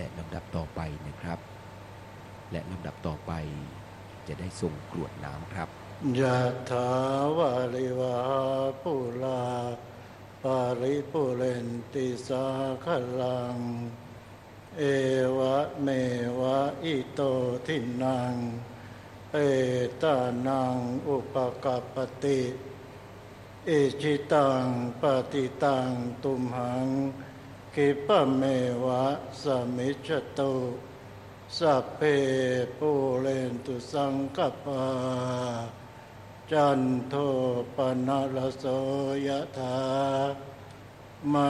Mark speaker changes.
Speaker 1: และลำดับต่อไปนะครับและลำดับต่อไปจะได้ส่งกรวดน้ำครับ
Speaker 2: ยะถาวาริวหาปุราปาริปุเรนติสาคลังเอวะเมวะอิโตทินังเปตานังอุปกัปปติอิจิตังปฏิตังตุมหังคิปะเมวะสมิจฉตุสัพเพปูเรนตุสังกปาจันโทปนะระโสยถาม